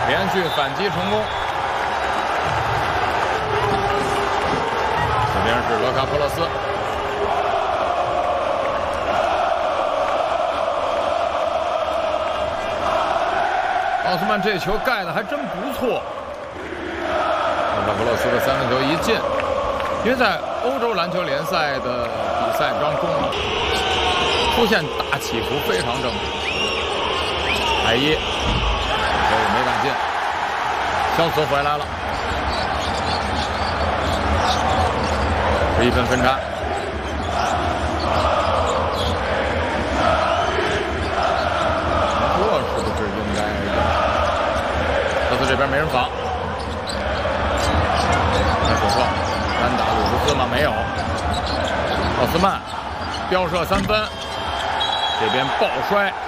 连续反击成功。这边是勒卡普勒斯，奥斯曼这球盖的还真不错。勒卡普勒斯的三分球一进，因为在欧洲篮球联赛的比赛当中啊，出现大起伏非常正常。海伊，这个没敢进，肖斯回来了，11分分差。这是不是应该的？肖斯这边没人防。那左侧单打鲁布斯吗？没有。奥斯曼飙射3分，这边爆摔。